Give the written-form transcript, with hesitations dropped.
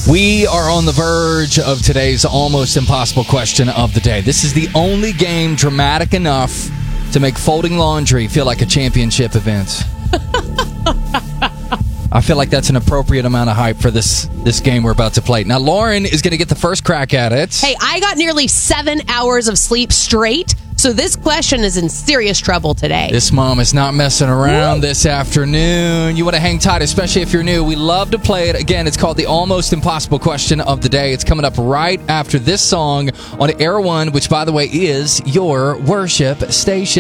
We are on the verge of today's almost impossible question of the day. This is the only game dramatic enough to make folding laundry feel like a championship event. I feel like that's an appropriate amount of hype for this game we're about to play. Now, Lauren is going to get the first crack at it. Hey, I got nearly 7 hours of sleep straight, so this question is in serious trouble today. This mom is not messing around this afternoon. You want to hang tight, especially if you're new. We love to play it. Again, it's called the Almost Impossible Question of the Day. It's coming up right after this song on Air One, which, by the way, is your worship station.